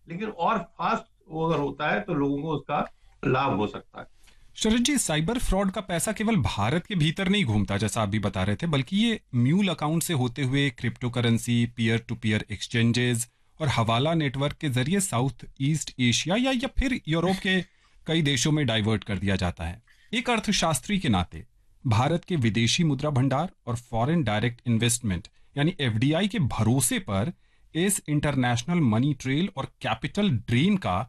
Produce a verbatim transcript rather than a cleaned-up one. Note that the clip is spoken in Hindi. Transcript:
लेकिन और फास्ट वो अगर होता है तो लोगों को उसका लाभ हो सकता है। शरद जी, साइबर फ्रॉड का पैसा केवल भारत के भीतर नहीं घूमता जैसा आप भी बता रहे थे, बल्कि ये म्यूल अकाउंट से होते हुए crypto currency, peer to peer exchanges और हवाला नेटवर्क के जरिए साउथ ईस्ट एशिया या या फिर यूरोप के कई देशों में डाइवर्ट कर दिया जाता है। एक अर्थशास्त्री के नाते भारत के विदेशी मुद्रा भंडार और फॉरेन डायरेक्ट इन्वेस्टमेंट यानी एफडीआई के भरोसे पर इस इंटरनेशनल मनी ट्रेल और कैपिटल ड्रेन का